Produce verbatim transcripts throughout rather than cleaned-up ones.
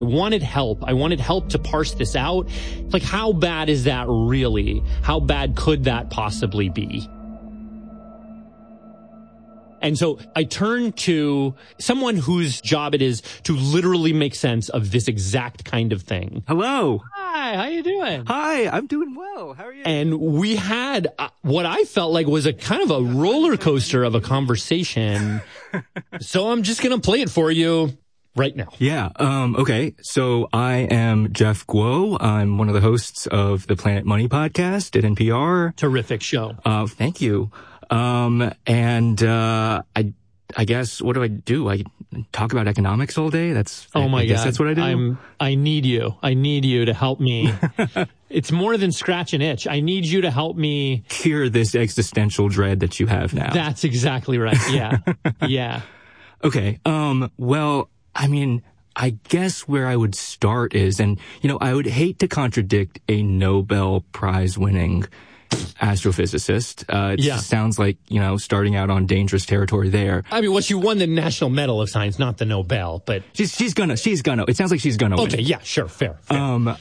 wanted help. I wanted help to parse this out. Like, how bad is that really? How bad could that possibly be? And so I turned to someone whose job it is to literally make sense of this exact kind of thing. Hello. Hi, how you doing? Hi, I'm doing well. How are you? And we had uh, what I felt like was a kind of a roller coaster of a conversation. So I'm just going to play it for you right now. Yeah. Um, okay. So I am Jeff Guo. I'm one of the hosts of the Planet Money podcast at N P R. Terrific show. Uh, thank you. Um, and, uh, I, I guess, what do I do? I talk about economics all day. That's, oh my I guess God. That's what I do. I'm, I need you. I need you to help me. It's more than scratch an itch. I need you to help me cure this existential dread that you have now. That's exactly right. Yeah. Yeah. Okay. Um, well, I mean, I guess where I would start is, and, you know, I would hate to contradict a Nobel Prize winning astrophysicist. Uh, it yeah. sounds like, you know, starting out on dangerous territory there. I mean, well, she won the National Medal of Science, not the Nobel, but she's, she's gonna, she's gonna, it sounds like she's gonna okay, win. Okay. Yeah, sure. Fair, fair. Um,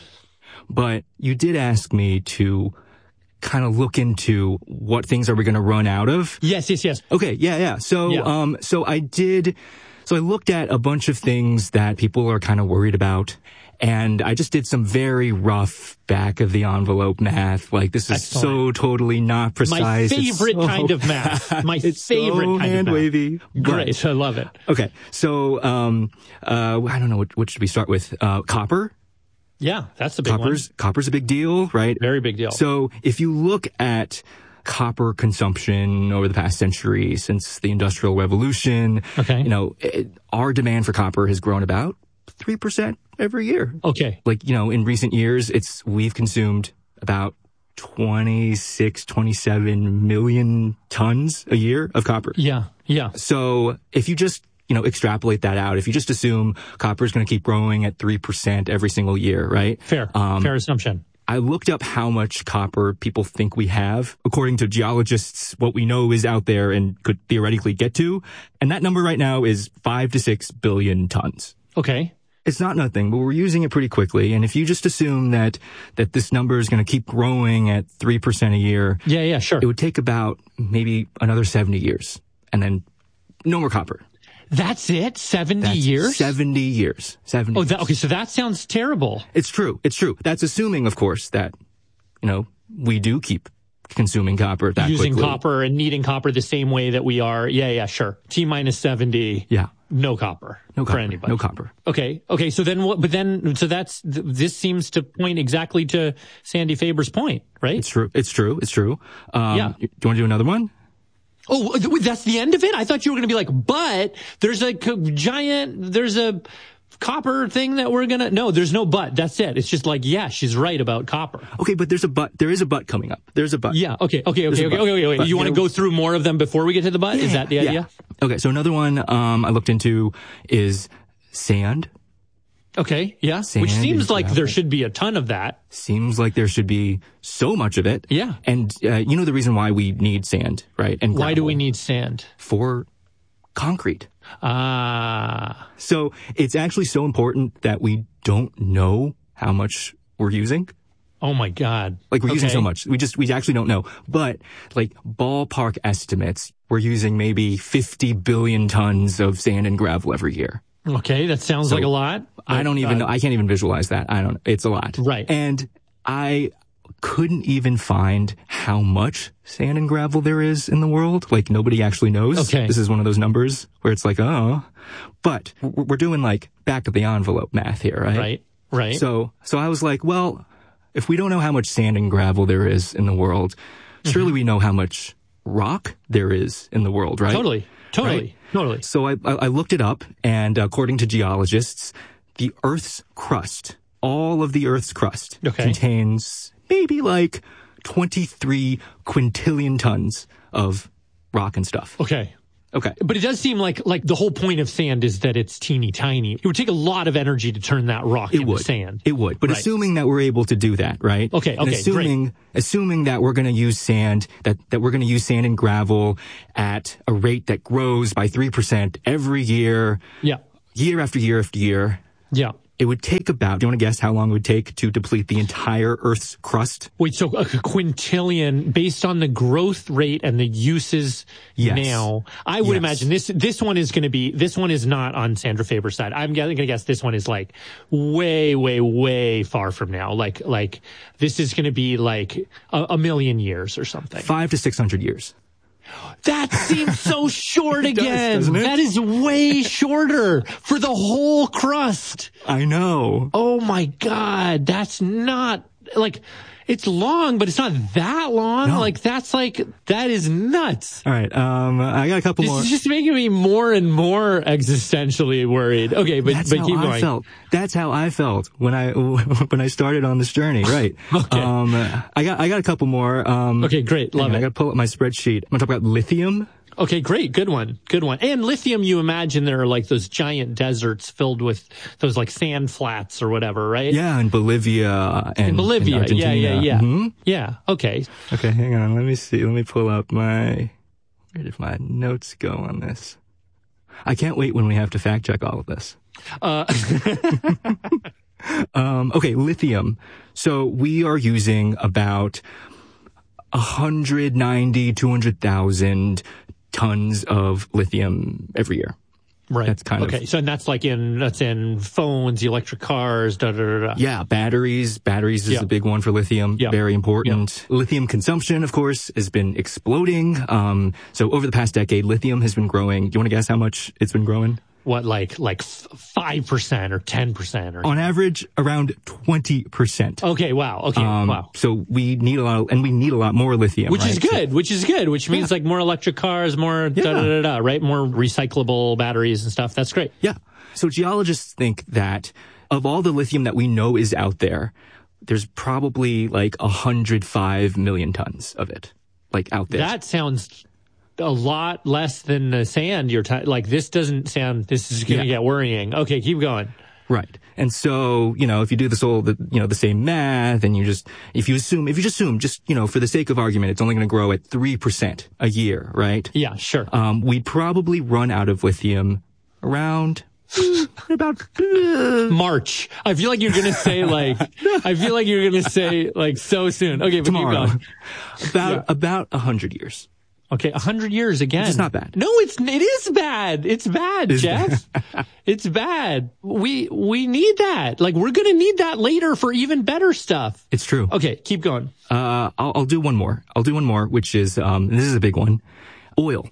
but you did ask me to kind of look into what things are we going to run out of. Yes, yes, yes. Okay. Yeah. Yeah. So, yeah. um, so I did, so I looked at a bunch of things that people are kind of worried about. And I just did some very rough back of the envelope math. Like, this is Excellent. So totally not precise. My favorite so, kind of math. My it's favorite so kind hand of math. Wavy. Great. I love it. Okay. So, um, uh, I don't know. What, what should we start with? Uh, copper. Yeah, that's the big Copper's, one. Copper's a big deal, right? Very big deal. So if you look at copper consumption over the past century since the Industrial Revolution, okay. you know, it, our demand for copper has grown about three percent every year. Okay. Like, you know, in recent years, it's, we've consumed about twenty-six, twenty-seven million tons a year of copper. Yeah. Yeah. So if you just, you know, extrapolate that out, if you just assume copper is going to keep growing at three percent every single year, right? Fair. Um, Fair assumption. I looked up how much copper people think we have. According to geologists, what we know is out there and could theoretically get to. And that number right now is five to six billion tons. Okay. It's not nothing, but we're using it pretty quickly. And if you just assume that, that this number is going to keep growing at three percent a year. Yeah, yeah, sure. It would take about maybe another seventy years and then no more copper. That's it? seventy That's years? seventy years. seventy Oh, that, okay. So that sounds terrible. It's true. It's true. That's assuming, of course, that, you know, we do keep consuming copper that Using quickly. copper and needing copper the same way that we are. Yeah, yeah, sure. T minus seventy. Yeah. No copper. No copper. For anybody. No copper. Okay. Okay. So then what, but then, so that's, th- this seems to point exactly to Sandy Faber's point, right? It's true. It's true. It's true. Um, Yeah. Do you want to do another one? Oh, th- that's the end of it? I thought you were going to be like, but there's a c- giant, there's a copper thing that we're going to, no, there's no but. That's it. It's just like, yeah, she's right about copper. Okay, but there's a but. There is a but coming up. There's a but. Yeah. Okay. Okay. Okay. Okay. Okay. Okay. But, You want to know, go through more of them before we get to the but? Yeah, Is that the yeah. idea? Okay. So another one, um, I looked into is sand. Okay. Yeah. Sand Which seems and like gravel. there should be a ton of that. Seems like there should be so much of it. Yeah. And, uh, you know the reason why we need sand, right? And Why do gravel? we need sand? For concrete. Ah. So it's actually so important that we don't know how much we're using. Oh my God. Like we're using Okay. so much. We just, we actually don't know. But like ballpark estimates, we're using maybe fifty billion tons of sand and gravel every year. Okay. That sounds So, like a lot. I don't even Uh, know. I can't even visualize that. I don't, it's a lot. Right. And I couldn't even find how much sand and gravel there is in the world. Like nobody actually knows. Okay. This is one of those numbers where it's like, oh, but we're we're doing like back of the envelope math here, right? Right. Right. So, so I was like, well, if we don't know how much sand and gravel there is in the world, surely Mm-hmm. we know how much rock there is in the world, right? Totally. Totally. Right? Totally. So I, I I looked it up, and according to geologists, the Earth's crust, all of the Earth's crust, Okay. contains maybe like twenty-three quintillion tons of rock and stuff. Okay. Okay. But it does seem like like the whole point of sand is that it's teeny tiny. It would take a lot of energy to turn that rock It into would. sand. It would. But Right. assuming that we're able to do that, right? Okay, And okay, assuming, assuming that we're going to use sand, that, that we're going to use sand and gravel at a rate that grows by three percent every year, Yeah. year after year after year. Yeah. It would take about, do you want to guess how long it would take to deplete the entire Earth's crust? Wait, so a quintillion based on the growth rate and the uses Yes. now. I would Yes. imagine this this one is going to be, this one is not on Sandra Faber's side. I'm going to guess this one is like way, way, way far from now. Like, like this is going to be like a, a million years or something. Five to six hundred years. That seems so short It does, again. doesn't it? That is way shorter for the whole crust. I know. Oh my God. That's not like, it's long, but it's not that long. No. Like that's like, that is nuts. All right. Um, I got a couple This more. is just making me more and more existentially worried. Okay, but, That's but how keep I going. felt. That's how I felt when I when I started on this journey. Right. Okay. Um, I got I got a couple more. Um, Okay, great. Love hang on, it. I got to pull up my spreadsheet. I'm gonna talk about lithium. Okay, great. Good one. Good one. And lithium, you imagine there are like those giant deserts filled with those like sand flats or whatever, right? Yeah, in Bolivia and In Bolivia. and yeah, yeah, Argentina. yeah. Mhm. Yeah. Okay. Okay, hang on. Let me see. Let me pull up my. Where did my notes go on this? I can't wait when we have to fact check all of this. Uh, Um, okay, lithium. So we are using about one hundred ninety, two hundred thousand tons of lithium every year. right. That's kind of- okay. So and that's like in, that's in phones, electric cars, da, da, da, da. Yeah, batteries. Batteries is Yeah. a big one for lithium. Yeah. Very important. Lithium consumption, of course, has been exploding. Um, so over the past decade, lithium has been growing. Do you want to guess how much it's been growing? What, like, like five percent or ten percent or? On average, around twenty percent. Okay. Wow. Okay. Um, wow. So we need a lot, of, and we need a lot more lithium. Which is right? So- good, which is good, which means like more electric cars, more da, da, da, da, right? More recyclable batteries and stuff. That's great. Yeah. So geologists think that of all the lithium that we know is out there, there's probably like one hundred five million tons of it, like out there. That sounds a lot less than the sand you're t- like this doesn't sound, this is going to Yeah. get worrying. Okay, keep going. Right. And so, you know, if you do this all, the, you know, the same math and you just, if you assume, if you just assume, just, you know, for the sake of argument, it's only going to grow at three percent a year, right? Yeah, sure. Um, we'd probably run out of lithium around about, uh, March. I feel like you're going to say like, I feel like you're going to say like so soon. Okay, but tomorrow. keep going. About, Yeah. about a hundred years. Okay, a hundred years again. It's not bad. No, it's it is bad. It's bad, It's Jeff. It's bad. We we need that. Like we're gonna need that later for even better stuff. It's true. Okay, keep going. Uh, I'll, I'll do one more. I'll do one more, which is, um, this is a big one. Oil.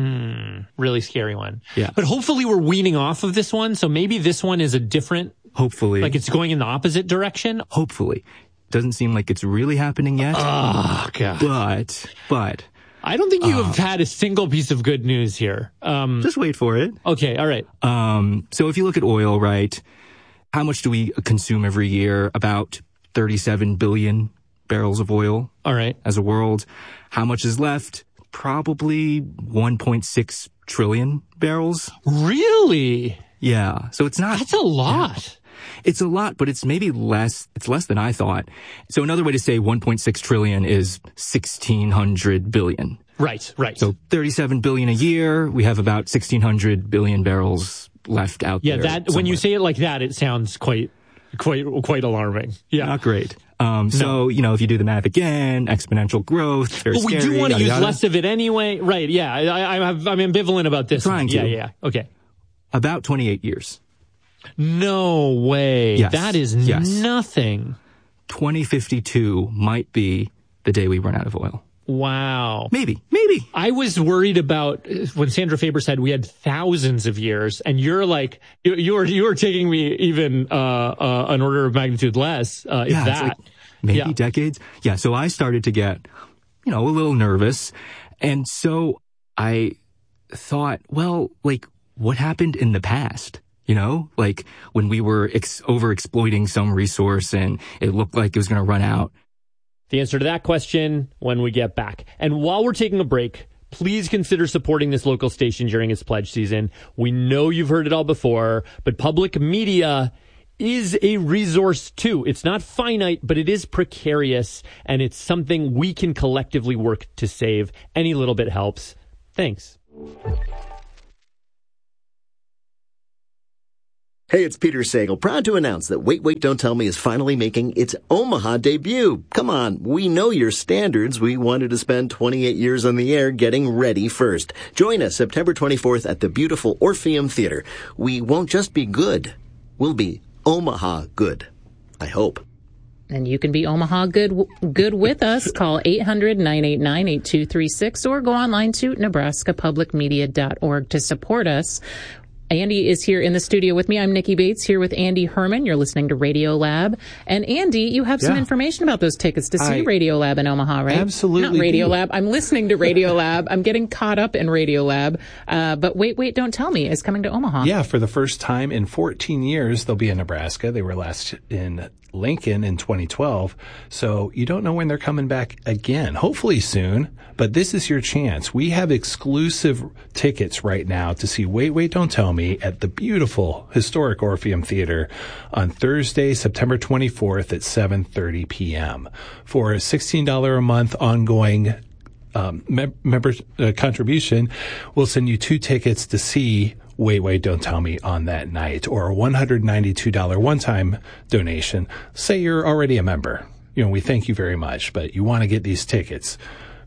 Really scary one. Yeah. But hopefully we're weaning off of this one. So maybe this one is a different. Hopefully. Like it's going in the opposite direction. hopefully. Doesn't seem like it's really happening yet. Oh God. but, but, I don't think you have had a single piece of good news here. Um. just wait for it. Okay. All right. Um, so if you look at oil, right, how much do we consume every year? About thirty-seven billion barrels of oil All right. as a world. How much is left? Probably one point six trillion barrels. Really? Yeah. So it's not, That's a lot. it's a lot, but it's maybe less, it's less than I thought. So another way to say one point six trillion is sixteen hundred billion. Right. Right. So thirty-seven billion a year. We have about sixteen hundred billion barrels left out yeah. there. That when you somewhere. say it like that, it sounds quite, quite, quite alarming. Yeah. Not great. Um, so, you know, if you do the math again, exponential growth, very But we scary, do want to yada, use yada. less of it anyway. Right. Yeah. I, I have, I'm ambivalent about this. Trying one. to. Yeah. Yeah. Okay. About twenty-eight years. No way. Yes. That is Yes. nothing. twenty fifty-two might be the day we run out of oil. Wow. Maybe, maybe. I was worried about uh, when Sandra Faber said we had thousands of years, and you're like, you, you're, you're taking me even, uh, uh, an order of magnitude less, uh, if Yeah, it's that. like maybe Yeah. decades. Yeah. So I started to get, you know, a little nervous. And so I thought, well, like, what happened in the past? You know, like when we were ex- over exploiting some resource and it looked like it was going to run out. The answer to that question when we get back. And while we're taking a break, please consider supporting this local station during its pledge season. We know you've heard it all before, but public media is a resource too. It's not finite, but it is precarious, and it's something we can collectively work to save. Any little bit helps. Thanks. Hey, it's Peter Sagal, proud to announce that Wait, Wait, Don't Tell Me is finally making its Omaha debut. Come on, we know your standards. We wanted to spend twenty-eight years on the air getting ready first. Join us September twenty-fourth at the beautiful Orpheum Theater. We won't just be good, we'll be Omaha good. I hope. And you can be Omaha good good with us. Call eight hundred, nine eight nine, eight two three six or go online to nebraska public media dot org to support us. Andy is here in the studio with me. I'm Nikki Bates here with Andy Herman. You're listening to Radio Lab. And Andy, you have some yeah. information about those tickets to see I Radio Lab in Omaha, right? Absolutely. Not Radio do. Lab. I'm listening to Radio Lab. I'm getting caught up in Radio Lab. Uh, but Wait, Wait, Don't Tell Me is coming to Omaha. Yeah, for the first time in fourteen years, they'll be in Nebraska. They were last in Lincoln in twenty twelve. So you don't know when they're coming back again. Hopefully soon. But this is your chance. We have exclusive tickets right now to see Wait, Wait, Don't Tell Me at the beautiful historic Orpheum Theater on Thursday, September twenty-fourth at seven thirty p.m. For a sixteen dollars a month ongoing um, mem- member uh, contribution, we'll send you two tickets to see Wait, Wait, Don't Tell Me on that night, or a one hundred ninety-two dollars one-time donation. Say you're already a member. You know, we thank you very much, but you want to get these tickets.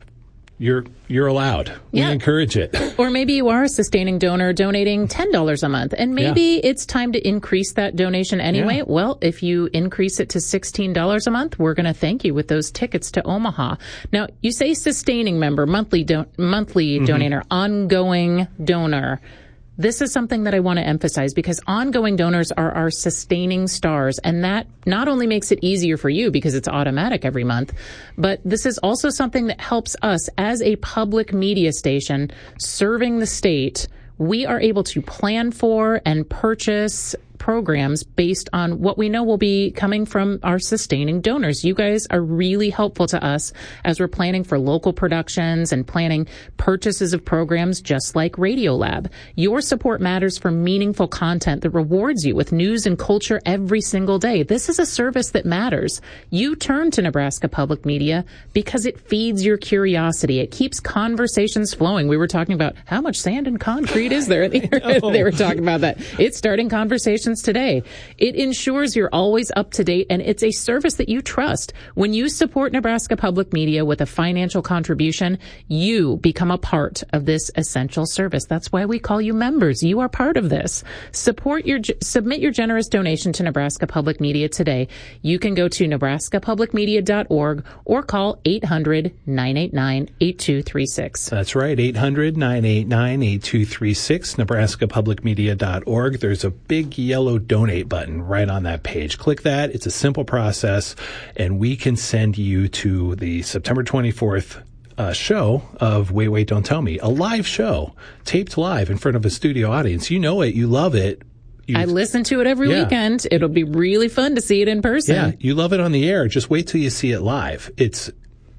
You're you're allowed. Yeah. We encourage it. Or maybe you are a sustaining donor donating ten dollars a month, and maybe yeah. it's time to increase that donation anyway. Yeah. Well, if you increase it to sixteen dollars a month, we're going to thank you with those tickets to Omaha. Now, you say sustaining member, monthly don- monthly mm-hmm. donator, ongoing donor. This is something that I want to emphasize because ongoing donors are our sustaining stars, and that not only makes it easier for you because it's automatic every month, but this is also something that helps us as a public media station serving the state. We are able to plan for and purchase programs based on what we know will be coming from our sustaining donors. You guys are really helpful to us as we're planning for local productions and planning purchases of programs just like Radiolab. Your support matters for meaningful content that rewards you with news and culture every single day. This is a service that matters. You turn to Nebraska Public Media because it feeds your curiosity. It keeps conversations flowing. We were talking about how much sand and concrete is there? They were talking about that. It's starting conversations today. It ensures you're always up to date, and it's a service that you trust. When you support Nebraska Public Media with a financial contribution, you become a part of this essential service. That's why we call you members. You are part of this. Support your, submit your generous donation to Nebraska Public Media today. You can go to nebraska public media dot org or call eight hundred, nine eight nine, eight two three six. That's right, eight hundred, nine eight nine, eight two three six, nebraska public media dot org. There's a big yellow Yellow donate button right on that page. Click that. It's a simple process, and we can send you to the September twenty-fourth uh, show of Wait, Wait, Don't Tell Me, a live show, taped live in front of a studio audience. You know it. You love it. You, I listen to it every yeah. weekend. It'll be really fun to see it in person. Yeah, you love it on the air. Just wait till you see it live. It's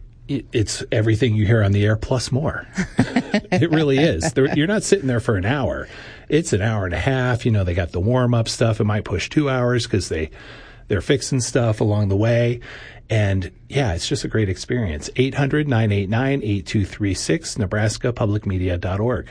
It's everything you hear on the air plus more. It really is. They're, you're not sitting there for an hour. It's an hour and a half. You know, they got the warm-up stuff. It might push two hours because they, they're fixing stuff along the way. And, yeah, it's just a great experience. eight hundred, nine eight nine, eight two three six, nebraska public media dot org.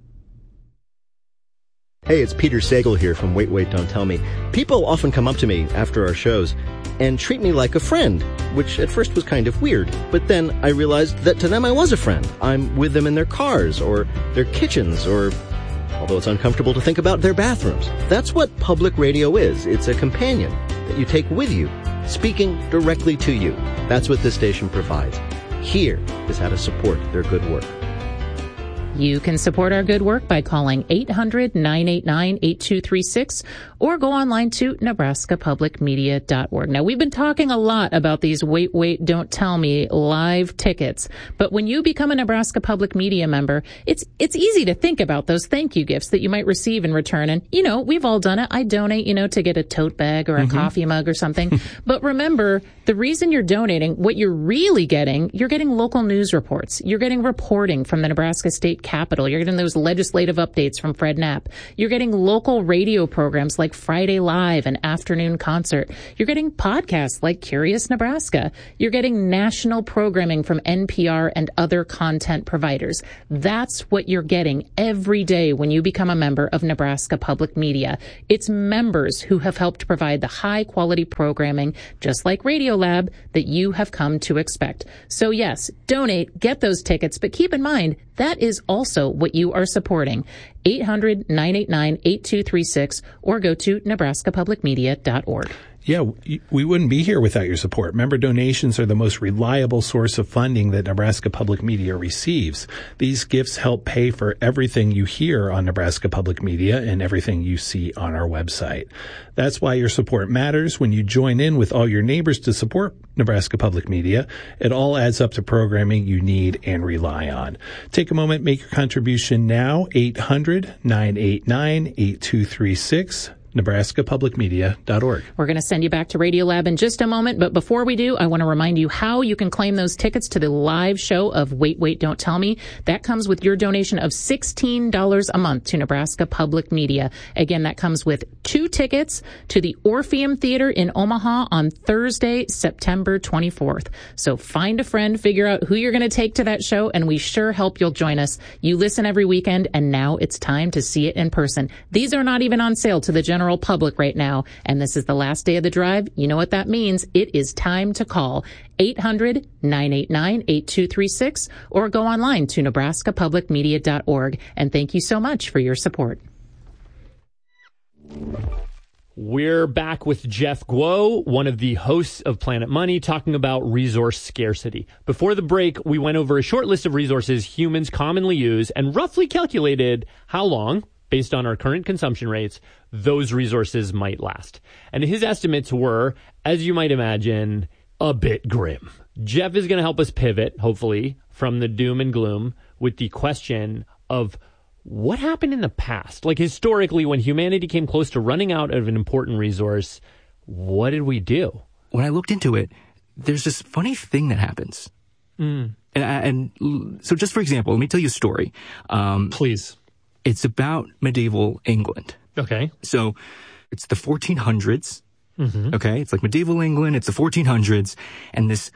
Hey, it's Peter Sagal here from Wait, Wait, Don't Tell Me. People often come up to me after our shows and treat me like a friend, which at first was kind of weird. But then I realized that to them I was a friend. I'm with them in their cars or their kitchens or, although it's uncomfortable to think about, their bathrooms. That's what public radio is. It's a companion that you take with you, speaking directly to you. That's what this station provides. Here is how to support their good work. You can support our good work by calling eight hundred, nine eight nine, eight two three six or go online to nebraska public media dot org. Now, we've been talking a lot about these Wait, Wait, Don't Tell Me live tickets, but when you become a Nebraska Public Media member, it's it's easy to think about those thank you gifts that you might receive in return. And, you know, we've all done it. I donate, you know, to get a tote bag or a mm-hmm. coffee mug or something. But remember, the reason you're donating, what you're really getting, you're getting local news reports. You're getting reporting from the Nebraska State Capitol. You're getting those legislative updates from Fred Knapp. You're getting local radio programs like Friday Live and Afternoon Concert. You're getting podcasts like Curious Nebraska. You're getting national programming from N P R and other content providers. That's what you're getting every day when you become a member of Nebraska Public Media. It's members who have helped provide the high quality programming, just like Radiolab, that you have come to expect. So yes, donate, get those tickets, but keep in mind, that is also what you are supporting. eight hundred, nine eight nine, eight two three six or go to nebraska public media dot org. Yeah, we wouldn't be here without your support. Member donations are the most reliable source of funding that Nebraska Public Media receives. These gifts help pay for everything you hear on Nebraska Public Media and everything you see on our website. That's why your support matters. When you join in with all your neighbors to support Nebraska Public Media, it all adds up to programming you need and rely on. Take a moment, make your contribution now, eight hundred, nine eight nine, eight two three six. nebraska public media dot org. We're going to send you back to Radiolab in just a moment, but before we do, I want to remind you how you can claim those tickets to the live show of Wait, Wait, Don't Tell Me. That comes with your donation of sixteen dollars a month to Nebraska Public Media. Again, that comes with two tickets to the Orpheum Theater in Omaha on Thursday, September twenty-fourth. So find a friend, figure out who you're going to take to that show, and we sure hope you'll join us. You listen every weekend, and now it's time to see it in person. These are not even on sale to the general public right now, and this is the last day of the drive. You know what that means. It is time to call eight hundred, nine eight nine, eight two three six or go online to nebraska public media dot org. And thank you so much for your support. We're back with Jeff Guo, one of the hosts of Planet Money, talking about resource scarcity. Before the break, we went over a short list of resources humans commonly use and roughly calculated how long, based on our current consumption rates, those resources might last. And his estimates were, as you might imagine, a bit grim. Jeff is going to help us pivot, hopefully, from the doom and gloom with the question of what happened in the past? Like historically, when humanity came close to running out of an important resource, what did we do? When I looked into it, there's this funny thing that happens. Mm. And, and so just for example, let me tell you a story. Um, Please. It's about medieval England. Okay. So it's the fourteen hundreds. Mm-hmm. Okay. It's like medieval England. It's the fourteen hundreds. And this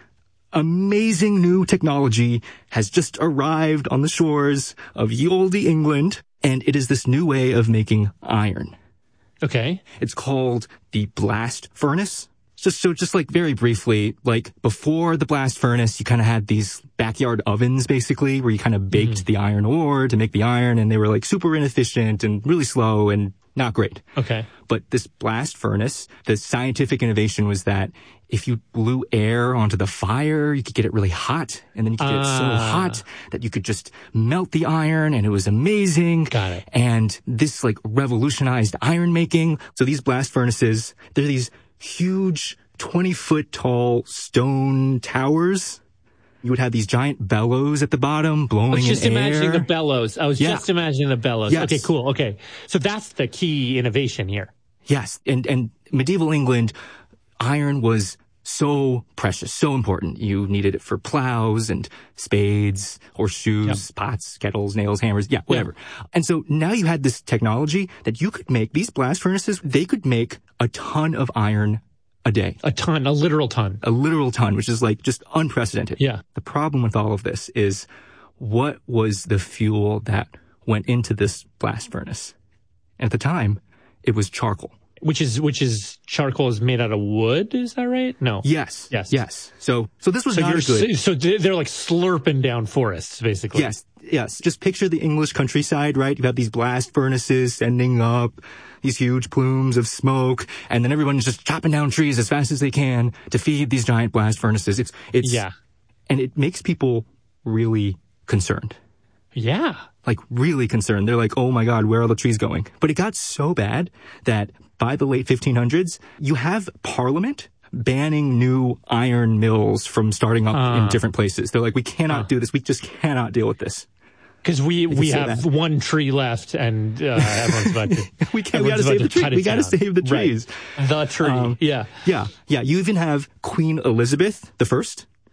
amazing new technology has just arrived on the shores of ye olde England. And it is this new way of making iron. Okay. It's called the blast furnace. Just so, just like very briefly, like before the blast furnace, you kind of had these backyard ovens, basically, where you kind of baked mm. the iron ore to make the iron, and they were like super inefficient and really slow and not great. Okay. But this blast furnace, the scientific innovation was that if you blew air onto the fire, you could get it really hot, and then you could get uh. it so hot that you could just melt the iron, and it was amazing. Got it. And this like revolutionized iron making. So these blast furnaces, they're these huge twenty foot tall stone towers. You would have these giant bellows at the bottom blowing in air. I was just imagining the bellows. I was yeah. just imagining the bellows. Yes. Okay, cool. Okay. So that's the key innovation here. Yes. And, and medieval England, iron was so precious, so important. You needed it for plows and spades, horseshoes, yep. pots, kettles, nails, hammers, yeah, whatever. Yeah. And so now you had this technology that you could make, these blast furnaces, they could make a ton of iron a day. A ton, a literal ton. A literal ton, which is like just unprecedented. Yeah. The problem with all of this is what was the fuel that went into this blast furnace? And at the time, it was charcoal. Which is, which is, charcoal is made out of wood, is that right? No. Yes. Yes. Yes. So, so this was so not you're, good. So they're like slurping down forests, basically. Yes. Yes. Just picture the English countryside, right? You have these blast furnaces sending up these huge plumes of smoke, and then everyone's just chopping down trees as fast as they can to feed these giant blast furnaces. It's, it's, yeah. And it makes people really concerned. Yeah. Like really concerned. They're like, oh my God, where are the trees going? But it got so bad that by the late fifteen hundreds, you have Parliament banning new iron mills from starting up uh, in different places. They're like, we cannot uh, do this. We just cannot deal with this. Because we, we have that. one tree left, and uh, everyone's about to. we can't, we got to save the tree. We got to save the trees. Right. The tree. Um, yeah. Yeah. Yeah. You even have Queen Elizabeth the First.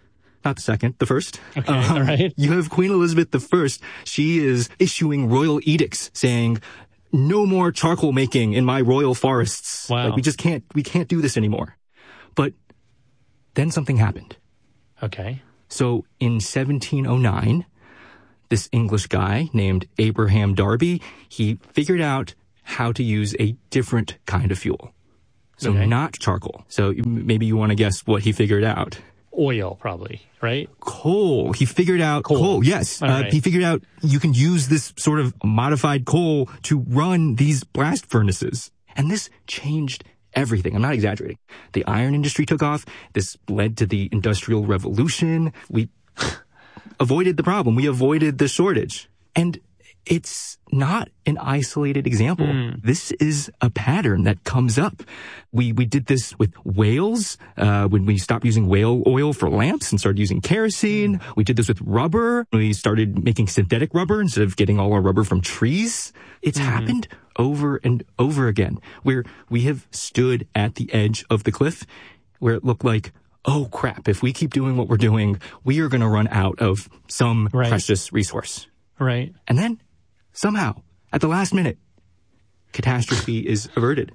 not the second, the first. Okay, all right. You have Queen Elizabeth the First. She is issuing royal edicts saying, no more charcoal making in my royal forests. Wow. Like, we just can't, we can't do this anymore. But then something happened. Okay. So in seventeen oh nine, this English guy named Abraham Darby, he figured out how to use a different kind of fuel. So Okay. not charcoal. So maybe you want to guess what he figured out. Oil, probably, right? Coal. He figured out coal. Coal. Yes. All Uh, right. He figured out you can use this sort of modified coal to run these blast furnaces. And this changed everything. I'm not exaggerating. The iron industry took off. This led to the Industrial Revolution. We avoided the problem. We avoided the shortage. And it's not an isolated example. Mm. This is a pattern that comes up. We we did this with whales uh, when we stopped using whale oil for lamps and started using kerosene. We did this with rubber. We started making synthetic rubber instead of getting all our rubber from trees. It's Mm-hmm. happened over and over again, where we have stood at the edge of the cliff, where it looked like, oh crap, if we keep doing what we're doing, we are going to run out of some Right. precious resource. Right. And then, somehow, at the last minute, catastrophe is averted.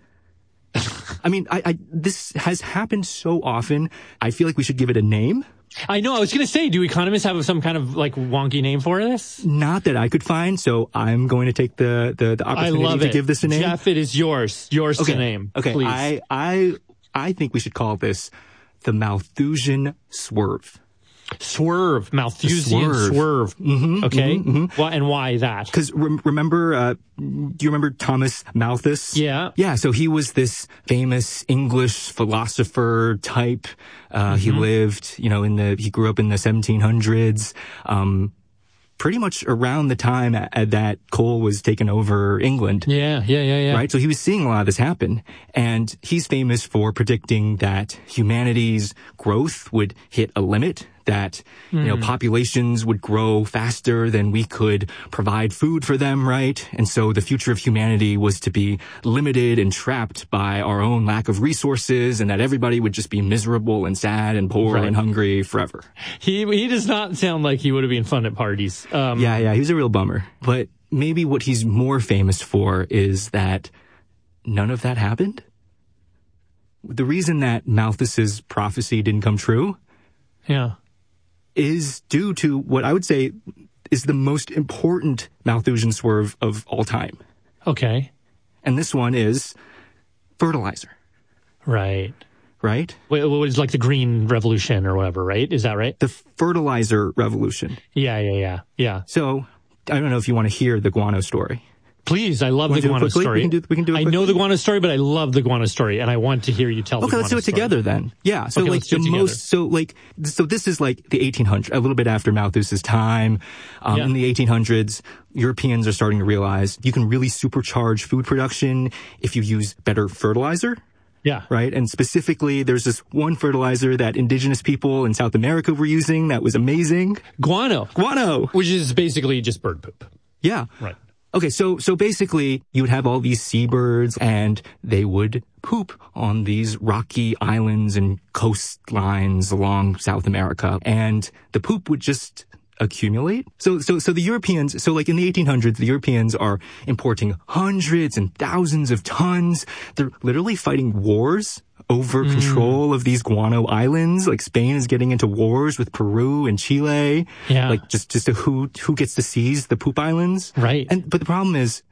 I mean, I, I, this has happened so often, I feel like we should give it a name. I know. I was going to say, do economists have some kind of like wonky name for this? Not that I could find, so I'm going to take the, the, the I opportunity love to it. give this a name. Jeff, it is yours. Yours okay. to name. Okay. Please. I, I, I think we should call this the Malthusian Swerve. Swerve. Malthusian Swerve. swerve. Mm-hmm, Okay. mm-hmm. Why, and why that? Because rem- remember, uh, do you remember Thomas Malthus? Yeah. Yeah, so he was this famous English philosopher type. Uh, Mm-hmm. he lived, you know, in the, he grew up in the seventeen hundreds. Um, pretty much around the time a- a- that coal was taken over England. Yeah, yeah, yeah, yeah. Right? So he was seeing a lot of this happen. And he's famous for predicting that humanity's growth would hit a limit, that, you know, populations would grow faster than we could provide food for them, right? And so the future of humanity was to be limited and trapped by our own lack of resources, and that everybody would just be miserable and sad and poor Right. and hungry forever. He he does not sound like he would have been fun at parties. Um, Yeah, yeah, he was a real bummer. But maybe what he's more famous for is that none of that happened. The reason that Malthus's prophecy didn't come true Yeah. is due to what I would say is the most important Malthusian swerve of all time. Okay. And this one is fertilizer, Right. right? What what is like the green revolution or whatever, right? Is that right? The fertilizer revolution. Yeah, yeah, yeah, yeah. So I don't know if you want to hear the guano story. Please, I love Wanna the do it guano quickly? story. We can do- we can do it I know quickly? the guano story, but I love the guano story, and I want to hear you tell. Okay, the let's do guano it story. together then. Yeah. So Okay, like let's do the it together. most, so like, so this is like the eighteen hundreds, a little bit after Malthus's time. Um, Yeah. In the eighteen hundreds, Europeans are starting to realize you can really supercharge food production if you use better fertilizer. Yeah. Right. And specifically, there's this one fertilizer that indigenous people in South America were using that was amazing. Guano, Guano. which is basically just bird poop. Yeah. Right. Okay, so so basically, you would have all these seabirds, and they would poop on these rocky islands and coastlines along South America, and the poop would just accumulate. So so so the Europeans, so like in the eighteen hundreds, the Europeans are importing hundreds and thousands of tons. They're literally fighting wars over Mm. control of these guano islands. Like Spain is getting into wars with Peru and Chile. Yeah. Like just just to who who gets to seize the poop islands. Right. And but the problem is,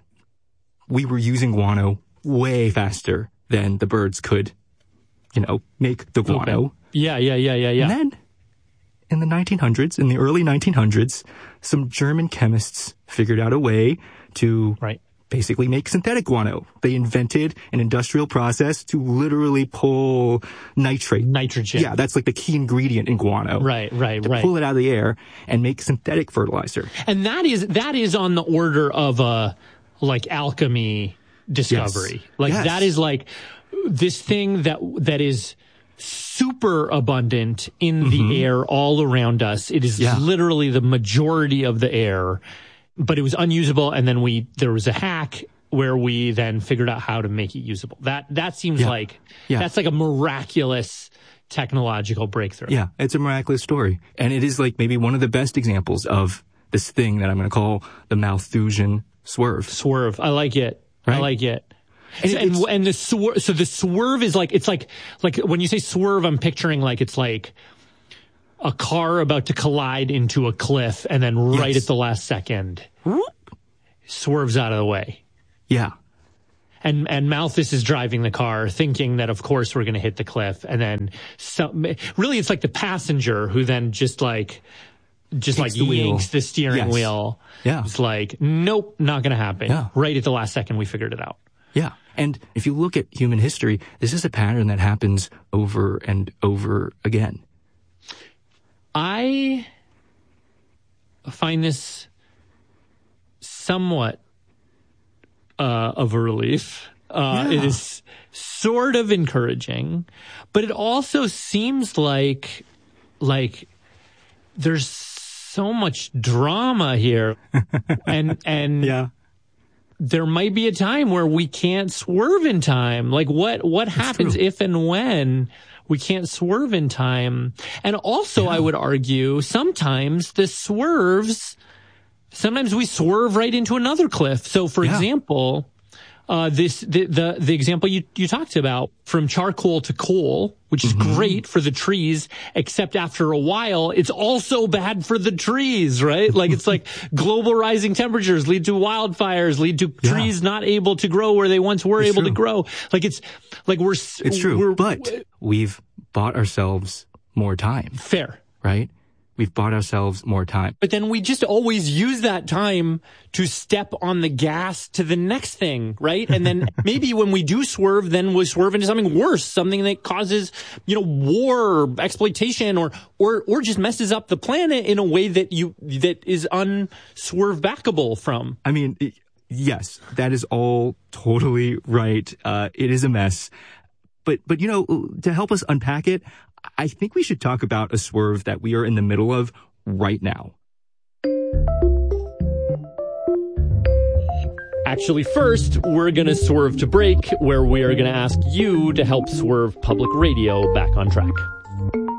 we were using guano way faster than the birds could, you know, make the guano. Yeah, yeah, yeah, yeah, yeah. And then, in the nineteen hundreds, in the early nineteen hundreds, some German chemists figured out a way to Right. basically make synthetic guano. They invented an industrial process to literally pull nitrate. Nitrogen. Yeah, that's like the key ingredient in guano. Right, right, to right. pull it out of the air and make synthetic fertilizer. And that is that is on the order of a like alchemy discovery. Yes. Like Yes. that is like this thing that that is super abundant in the air all around us. It is Yeah. literally the majority of the air, but it was unusable. And then we there was a hack where we then figured out how to make it usable. That that seems Yeah. like Yeah. that's like a miraculous technological breakthrough. Yeah, it's a miraculous story. And it is like maybe one of the best examples of this thing that I'm going to call the Malthusian swerve. Swerve. I like it. Right? I like it. And, So, and, and the swerve, so the swerve is like, it's like, like when you say swerve, I'm picturing like, it's like a car about to collide into a cliff and then right Yes. at the last second swerves out of the way. Yeah. And, and Malthus is driving the car thinking that of course we're going to hit the cliff. And then some, really it's like the passenger who then just like, just Takes like the wheel. yanks the steering Yes. wheel. Yeah. It's like, nope, not going to happen. Yeah. Right at the last second we figured it out. Yeah. And if you look at human history, this is a pattern that happens over and over again. I find this somewhat uh, of a relief. Uh, Yeah. It is sort of encouraging, but it also seems like like there's so much drama here, and and Yeah. there might be a time where we can't swerve in time. Like what, what happens true. if and when we can't swerve in time? And also I would argue sometimes the swerves, sometimes we swerve right into another cliff. So for Yeah. example, uh, this, the, the, the example you, you talked about from charcoal to coal, which is Mm-hmm. great for the trees, except after a while, it's also bad for the trees, right? Like it's like global rising temperatures lead to wildfires, lead to Yeah. trees not able to grow where they once were It's able to true. grow. Like it's like we're, It's true. we're But we've bought ourselves more time, fair. right? We've bought ourselves more time. But then we just always use that time to step on the gas to the next thing, right? And then maybe when we do swerve, then we swerve into something worse, something that causes, you know, war, exploitation, or or or just messes up the planet in a way that you that is unswerve backable from. I mean, i- yes, that is all totally right. Uh, it is a mess. But, but, you know, to help us unpack it, I think we should talk about a swerve that we are in the middle of right now. Actually, first, we're going to swerve to break, where we are going to ask you to help swerve public radio back on track.